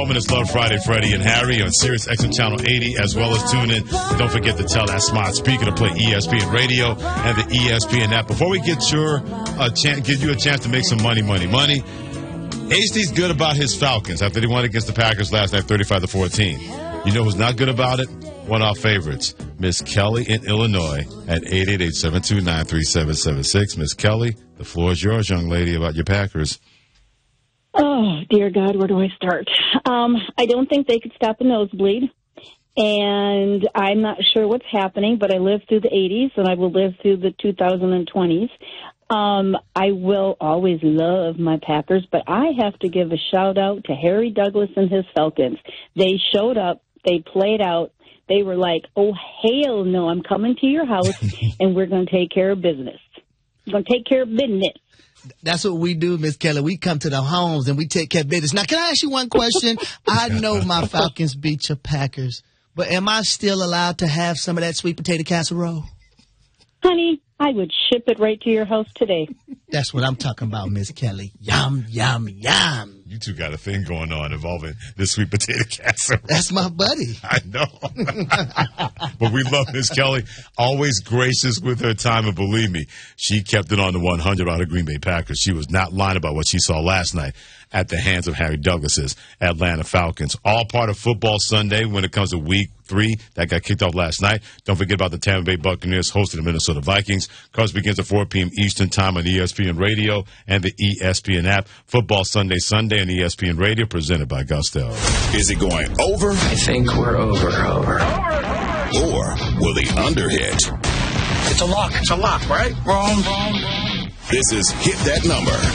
It's Love Friday, Freddie and Harry on Sirius XM Channel 80, as well as tune in. Don't forget to tell that smart speaker to play ESPN Radio and the ESPN app. Before we get give you a chance to make some money. HD's good about his Falcons after they won against the Packers last night, 35-14. You know who's not good about it? One of our favorites, Miss Kelly in Illinois at 888-729-3776. Miss Kelly, the floor is yours, young lady, about your Packers. Oh, dear God, where do I start? I don't think they could stop a nosebleed, and I'm not sure what's happening, but I lived through the 80s, and I will live through the 2020s. I will always love my Packers, but I have to give a shout-out to Harry Douglas and his Falcons. They showed up. They played out. They were like, oh, hell no, I'm coming to your house, and we're going to take care of business. We're going to take care of business. That's what we do, Miss Kelly. We come to the homes and we take care of business. Now, can I ask you one question? I know my Falcons beat your Packers, but am I still allowed to have some of that sweet potato casserole? Honey, I would ship it right to your house today. That's what I'm talking about, Miss Kelly. Yum, yum, yum. You two got a thing going on involving this sweet potato casserole. That's my buddy. I know. But we love Miss Kelly. Always gracious with her time. And believe me, she kept it on the 100 on the Green Bay Packers. She was not lying about what she saw last night at the hands of Harry Douglas's Atlanta Falcons. All part of Football Sunday when it comes to Week 3. That got kicked off last night. Don't forget about the Tampa Bay Buccaneers hosting the Minnesota Vikings. Coverage begins at 4 p.m. Eastern Time on ESPN Radio and the ESPN app. Football Sunday on ESPN Radio, presented by Gusto. Is it going over? I think we're over. Or will the under hit? It's a lock, right? Wrong. This is Hit That Number.